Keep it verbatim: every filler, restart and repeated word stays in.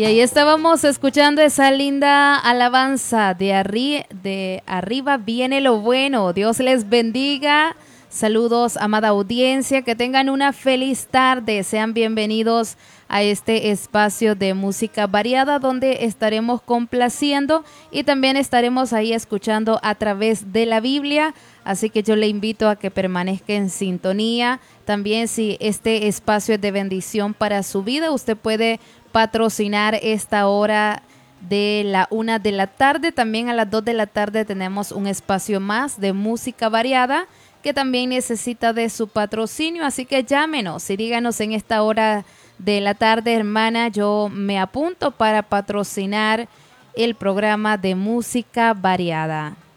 Y ahí estábamos escuchando esa linda alabanza de, arri de arriba viene lo bueno. Dios les bendiga. Saludos, amada audiencia, que tengan una feliz tarde. Sean bienvenidos a este espacio de música variada donde estaremos complaciendo y también estaremos ahí escuchando a través de la Biblia. Así que yo le invito a que permanezca en sintonía. También si este espacio es de bendición para su vida, usted puede patrocinar esta hora de la una de la tarde. También a las dos de la tarde tenemos un espacio más de música variada que también necesita de su patrocinio, así que llámenos y díganos en esta hora de la tarde, hermana, yo me apunto para patrocinar el programa de música variada.